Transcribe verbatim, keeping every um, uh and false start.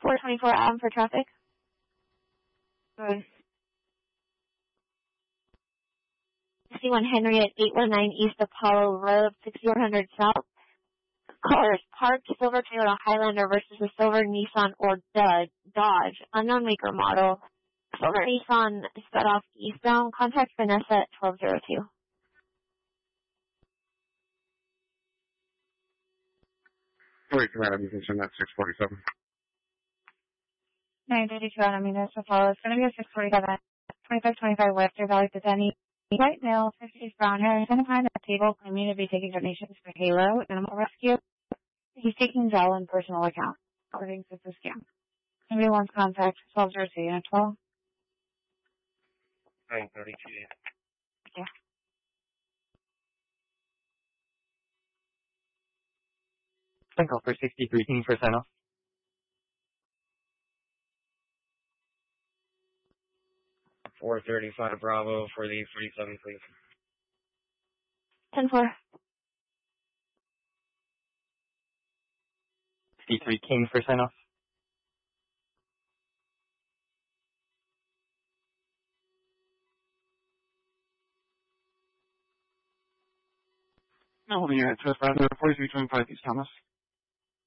four twenty-four Adam for traffic. Good. sixty-one Henry at eight one nine East Apollo Road, sixty-four hundred South. Colors, parked silver Toyota Highlander versus a silver Nissan or Dodge, unknown maker model. Silver Nissan sped off eastbound. Contact Vanessa at twelve oh two. Wait, Commander, you can send that six forty-seven. nine thirty-two Adam, East Apollo. It's going to be a six forty-seven. twenty-five twenty-five Western Valley Pisani. White male, fifties brown hair, identified at a table claiming to be taking donations for Halo Animal Rescue. He's taking Zelle in personal account. According to the scam. Anybody wants contact? twelve oh two, unit twelve. nine thirty-two. Yeah. Thank you for sixty-three King for sign off. four thirty-five Bravo for the forty-seven, please. ten four. sixty-three King for sign off. No, holding unit to five forty-three twenty-five East Thomas.